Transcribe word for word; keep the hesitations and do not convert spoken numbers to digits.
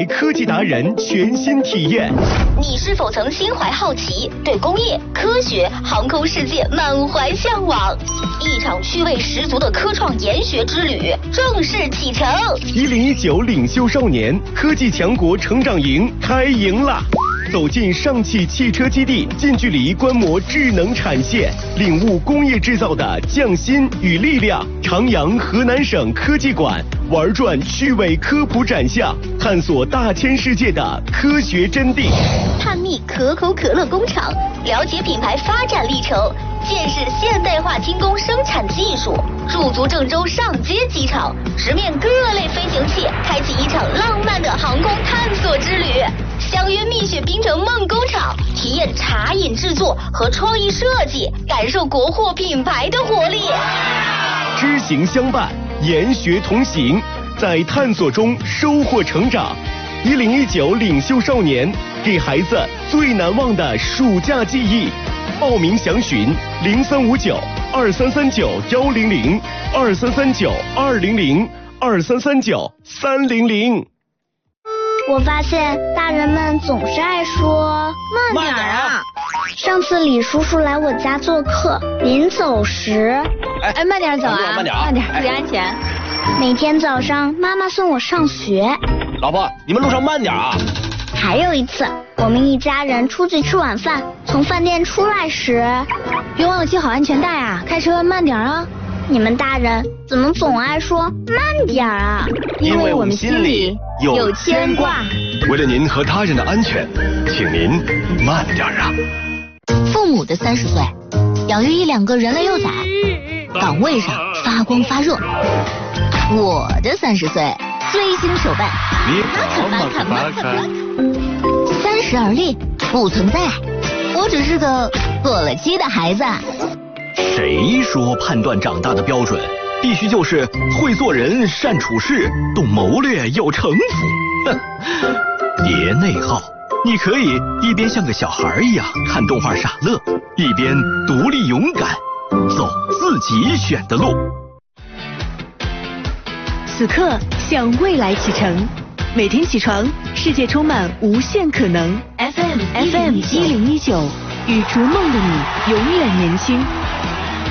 来科技达人全新体验。 你是否曾心怀好奇，对工业、科学、航空世界满怀向往？一场趣味十足的科创研学之旅正式启程。 一零一九领袖少年科技强国成长营开营啦！走进上汽汽车基地，近距离观摩智能产线，领悟工业制造的匠心与力量。长阳河南省科技馆玩转趣味科普展项，探索大千世界的科学真谛。 探秘可口可乐工厂，了解品牌发展历程，见识现代化精工生产技术。驻足郑州上街机场，直面各类飞行器，开启一场浪漫的航空探索之旅。相约蜜雪冰城梦工厂，体验茶饮制作和创意设计，感受国货品牌的活力。 知行相伴，研学同行，在探索中收获成长。一零一九领袖少年，给孩子最难忘的暑假记忆。报名详询零三五九二三三九幺零零二三三九二零零二三三九三零零。 我发现大人们总是爱说慢点啊。 上次李叔叔来我家做客，临走时， 哎，慢点走啊， 慢点啊， 慢点，注意安全。 每天早上妈妈送我上学。 老婆，你们路上慢点啊。 还有一次，我们一家人出去吃晚饭，从饭店出来时， 别忘了系好安全带啊，开车慢点啊。 你们大人怎么总爱说慢点啊？ 因为我们心里有牵挂。 为了您和他人的安全，请您慢点啊。 父母的三十岁，养育一两个人类幼崽，岗位上发光发热。我的三十岁，追星手办， 你好马卡马卡。三十而立不存在，我只是个过了期的孩子。 谁说判断长大的标准必须就是会做人、善处事、懂谋略、有城府？哼，别内耗，你可以一边像个小孩一样看动画傻乐，一边独立勇敢，走自己选的路。 此刻向未来启程，每天起床，世界充满无限可能。F M F M 一零一九，与逐梦的你永远年轻。